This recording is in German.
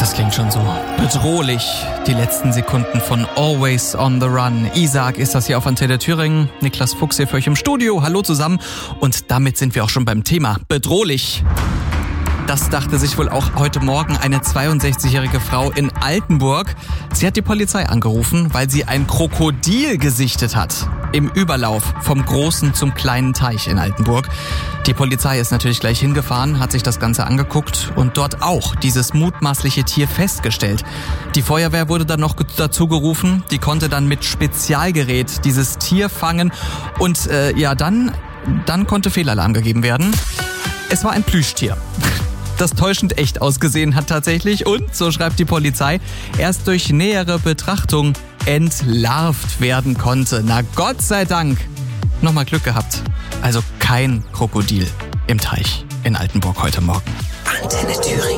Das klingt schon so bedrohlich. Die letzten Sekunden von Always on the Run. Isaac ist das hier auf Antenne Thüringen. Niklas Fuchs hier für euch im Studio. Hallo zusammen. Und damit sind wir auch schon beim Thema. Bedrohlich. Das dachte sich wohl auch heute Morgen eine 62-jährige Frau in Altenburg. Sie hat die Polizei angerufen, weil sie ein Krokodil gesichtet hat. Im Überlauf vom großen zum kleinen Teich in Altenburg. Die Polizei ist natürlich gleich hingefahren, hat sich das Ganze angeguckt und dort auch dieses mutmaßliche Tier festgestellt. Die Feuerwehr wurde dann noch dazu gerufen. Die konnte dann mit Spezialgerät dieses Tier fangen und dann konnte Fehlalarm gegeben werden. Es war ein Plüschtier, das täuschend echt ausgesehen hat tatsächlich und, so schreibt die Polizei, erst durch nähere Betrachtung entlarvt werden konnte. Na Gott sei Dank. Nochmal Glück gehabt. Also kein Krokodil im Teich in Altenburg heute Morgen. Antenne Thüringen.